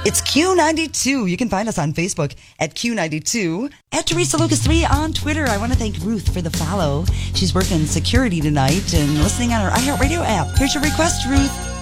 It's Q92. You can find us on Facebook at Q92, at Teresa Lucas 3 on Twitter. I want to thank Ruth for the follow. She's working security tonight and listening on our iHeartRadio app. Here's your request, Ruth.